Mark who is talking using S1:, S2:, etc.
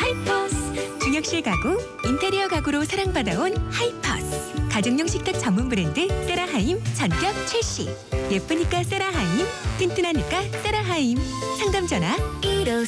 S1: 하이퍼스. 중역실 가구, 인테리어 가구로 사랑받아온 하이퍼스. 가정용 식탁 전문 브랜드 세라하임 전격 출시. 예쁘니까 세라하임, 튼튼하니까 세라하임. 상담 전화 15